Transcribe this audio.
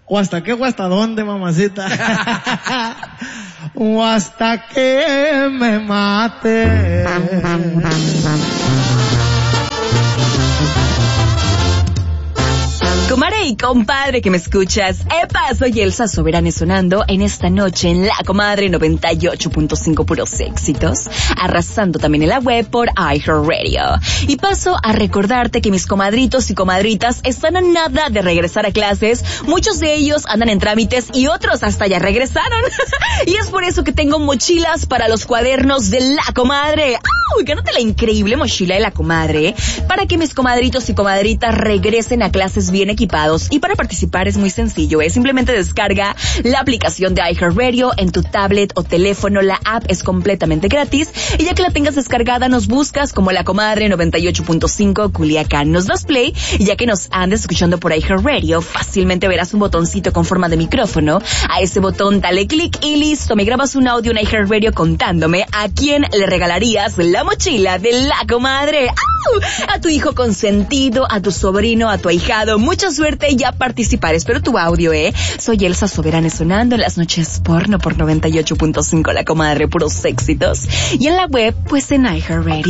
¿O hasta qué o hasta dónde, mamacita? O hasta que me mate. Comadre y compadre que me escuchas, epa, soy Elsa Soberane sonando en esta noche en La Comadre 98.5 puros éxitos, arrasando también en la web por iHeartRadio. Y paso a recordarte que mis comadritos y comadritas están a nada de regresar a clases, muchos de ellos andan en trámites y otros hasta ya regresaron. Y es por eso que tengo mochilas para los cuadernos de La Comadre. ¡Uy! Gánate la increíble mochila de La Comadre para que mis comadritos y comadritas regresen a clases bien equipados. Y para participar es muy sencillo, simplemente descarga la aplicación de iHeartRadio en tu tablet o teléfono. La app es completamente gratis y ya que la tengas descargada nos buscas como La Comadre 98.5 Culiacán, nos das play y ya que nos andes escuchando por iHeartRadio fácilmente verás un botoncito con forma de micrófono. A ese botón dale clic y listo, me grabas un audio en iHeartRadio contándome a quién le regalarías la mochila de La Comadre. ¡Au! A tu hijo consentido, a tu sobrino, a tu ahijado. Mucha suerte y a participar. Espero tu audio, Soy Elsa Soberane sonando en las noches porno por 98.5 La Comadre, puros éxitos. Y en la web, pues en iHeartRadio.